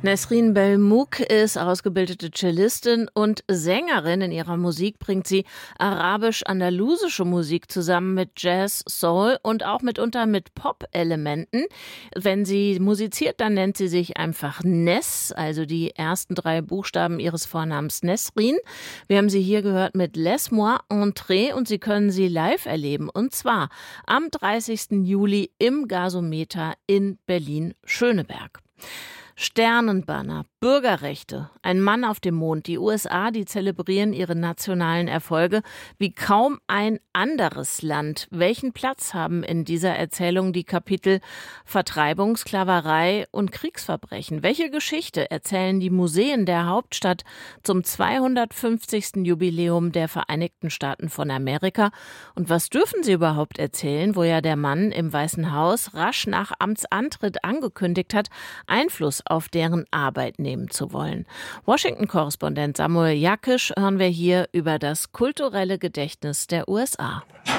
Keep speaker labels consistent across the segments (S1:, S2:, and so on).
S1: Nesrin Belmouk ist ausgebildete Cellistin und Sängerin. In ihrer Musik bringt sie arabisch-andalusische Musik zusammen mit Jazz, Soul und auch mitunter mit Pop-Elementen. Wenn sie musiziert, dann nennt sie sich einfach Ness, also die ersten 3 Buchstaben ihres Vornamens Nesrin. Wir haben sie hier gehört mit Laisse-moi entrer und Sie können sie live erleben. Und zwar am 30. Juli im Gasometer in Berlin-Schöneberg. Sternenbanner, Bürgerrechte, ein Mann auf dem Mond, die USA, die zelebrieren ihre nationalen Erfolge wie kaum ein anderes Land. Welchen Platz haben in dieser Erzählung die Kapitel Vertreibung, Sklaverei und Kriegsverbrechen? Welche Geschichte erzählen die Museen der Hauptstadt zum 250. Jubiläum der Vereinigten Staaten von Amerika? Und was dürfen sie überhaupt erzählen, wo ja der Mann im Weißen Haus rasch nach Amtsantritt angekündigt hat, Einfluss auf deren Arbeit nehmen zu wollen? Washington-Korrespondent Samuel Jakisch hören wir hier über das kulturelle Gedächtnis der USA.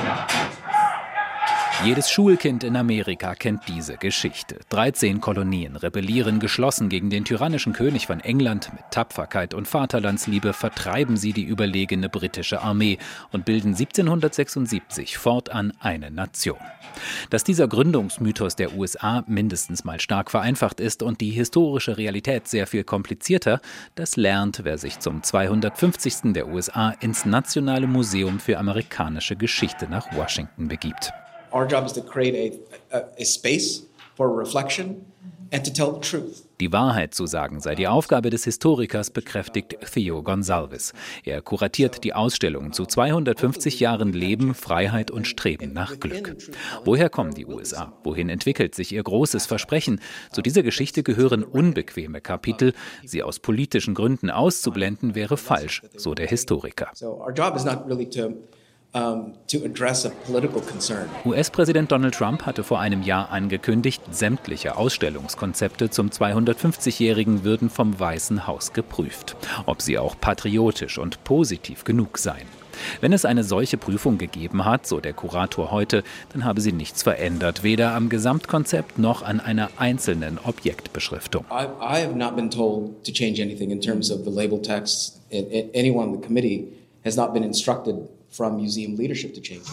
S2: Jedes Schulkind in Amerika kennt diese Geschichte. 13 Kolonien rebellieren geschlossen gegen den tyrannischen König von England. Mit Tapferkeit und Vaterlandsliebe vertreiben sie die überlegene britische Armee und bilden 1776 fortan eine Nation. Dass dieser Gründungsmythos der USA mindestens mal stark vereinfacht ist und die historische Realität sehr viel komplizierter, das lernt, wer sich zum 250. der USA ins Nationale Museum für amerikanische Geschichte nach Washington begibt.
S3: Our job is to create a space for reflection and to tell the truth.
S2: Die Wahrheit zu sagen sei die Aufgabe des Historikers, bekräftigt Theo Gonsalves. Er kuratiert die Ausstellung zu 250 Jahren Leben, Freiheit und Streben nach Glück. Woher kommen die USA? Wohin entwickelt sich ihr großes Versprechen? Zu dieser Geschichte gehören unbequeme Kapitel. Sie aus politischen Gründen auszublenden, wäre falsch, so der Historiker.
S3: So our job is not really to address a political concern.
S2: US-Präsident Donald Trump hatte vor einem Jahr angekündigt, sämtliche Ausstellungskonzepte zum 250-Jährigen würden vom Weißen Haus geprüft, ob sie auch patriotisch und positiv genug seien. Wenn es eine solche Prüfung gegeben hat, so der Kurator heute, dann habe sie nichts verändert, weder am Gesamtkonzept noch an einer einzelnen Objektbeschriftung.
S3: I have not been told to change anything in terms of the label text. Anyone on the committee has not been instructed from museum leadership to change.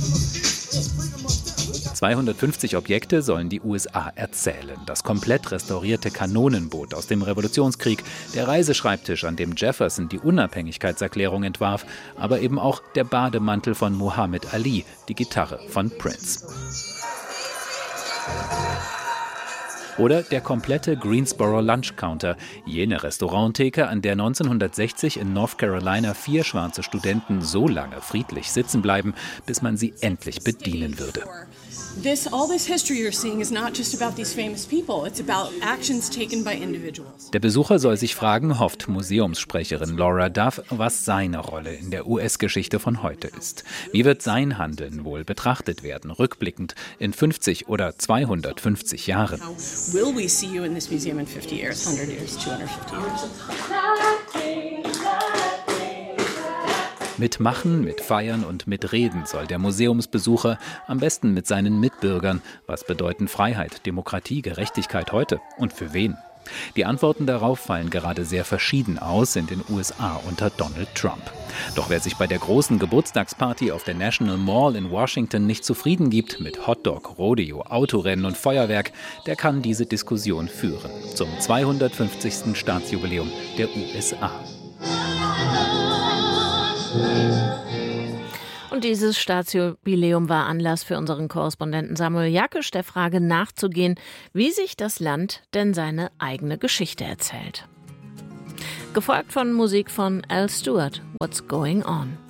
S2: 250 Objekte sollen die USA erzählen. Das komplett restaurierte Kanonenboot aus dem Revolutionskrieg, der Reiseschreibtisch, an dem Jefferson die Unabhängigkeitserklärung entwarf, aber eben auch der Bademantel von Muhammad Ali, die Gitarre von Prince. Oder der komplette Greensboro Lunch Counter, jene Restauranttheke, an der 1960 in North Carolina 4 schwarze Studenten so lange friedlich sitzen bleiben, bis man sie endlich bedienen würde. Der Besucher soll sich fragen, hofft Museumssprecherin Laura Duff, was seine Rolle in der US-Geschichte von heute ist. Wie wird sein Handeln wohl betrachtet werden, rückblickend in 50 oder 250 Jahren?
S4: Will we see you in this museum in 50 years, 100 years, 250 years?
S2: Mit Machen, mit Feiern und mit Reden soll der Museumsbesucher, am besten mit seinen Mitbürgern, was bedeuten Freiheit, Demokratie, Gerechtigkeit heute und für wen? Die Antworten darauf fallen gerade sehr verschieden aus in den USA unter Donald Trump. Doch wer sich bei der großen Geburtstagsparty auf der National Mall in Washington nicht zufrieden gibt mit Hotdog, Rodeo, Autorennen und Feuerwerk, der kann diese Diskussion führen zum 250. Staatsjubiläum der USA.
S1: Und dieses Staatsjubiläum war Anlass für unseren Korrespondenten Samuel Jakisch, der Frage nachzugehen, wie sich das Land denn seine eigene Geschichte erzählt. Gefolgt von Musik von Al Stewart, What's Going On?